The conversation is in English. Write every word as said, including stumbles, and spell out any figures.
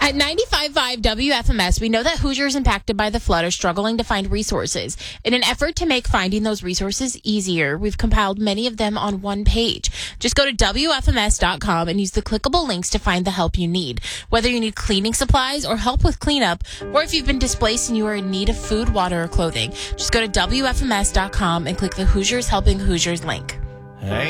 At ninety-five point five W F M S, we know that Hoosiers impacted by the flood are struggling to find resources. In an effort to make finding those resources easier, we've compiled many of them on one page. Just go to W F M S dot com and use the clickable links to find the help you need. Whether you need cleaning supplies or help with cleanup, or if you've been displaced and you are in need of food, water, or clothing, just go to W F M S dot com and click the Hoosiers Helping Hoosiers link.